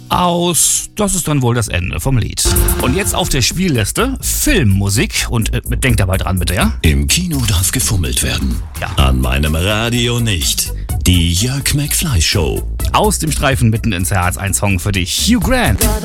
aus. Das ist dann wohl das Ende vom Lied. Und jetzt auf der Spielliste Filmmusik. Und denkt dabei dran, bitte, ja? Im Kino darf gefummelt werden. Ja. An meinem Radio nicht. Die Jörg McFly Show. Aus dem Streifen mitten ins Herz ein Song für dich. Hugh Grant.